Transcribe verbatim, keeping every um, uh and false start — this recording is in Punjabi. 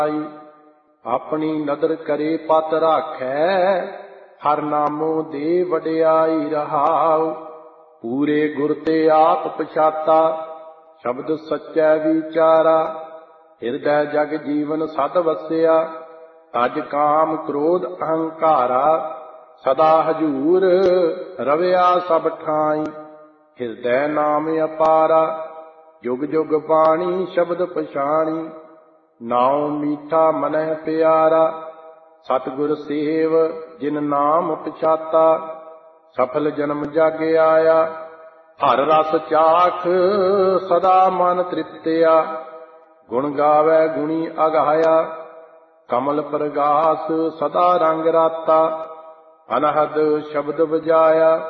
ਆਪਣੀ ਨਦਰ ਕਰੇ ਪਤ ਰਾਖੈ, ਹਰ ਨਾਮੋ ਦੇ ਵਡਿਆਈ ਰਹਾਉ। ਪੂਰੇ ਗੁਰ ਤੇ ਆਪ ਪਛਾਤਾ, ਸ਼ਬਦ ਸੱਚੈ ਵਿਚਾਰਾ। ਹਿਰਦੈ ਜਗ ਜੀਵਨ ਸਦ ਵਸਿਆ, ਤਜ ਕਾਮ ਕ੍ਰੋਧ ਅਹੰਕਾਰਾ। ਸਦਾ ਹਜੂਰ ਰਵਿਆ ਸਭ ਠਾਈ, ਹਿਰਦੈ ਨਾਮ ਅਪਾਰਾ। ਜੁਗ ਜੁਗ ਬਾਣੀ ਸ਼ਬਦ ਪਛਾਣੀ, ਨਾਉ ਮੀਠਾ ਮਨਹਿ ਪਿਆਰਾ। ਸਤਿਗੁਰ ਸੇਵ ਜਿਨ ਨਾਮ ਪਛਾਤਾ, ਸਫਲ ਜਨਮ ਜਗ ਆਇਆ। ਹਰ ਰਸ ਚਾਖ ਸਦਾ ਮਨ ਤ੍ਰਿਪਤਿਆ, ਗੁਣ ਗਾਵੈ ਗੁਣੀ ਅਗਾਇਆ। ਕਮਲ ਪ੍ਰਗਾਸ ਸਦਾ ਰੰਗ ਰਾਤਾ, ਅਨਹਦ ਸ਼ਬਦ ਵਜਾਇਆ।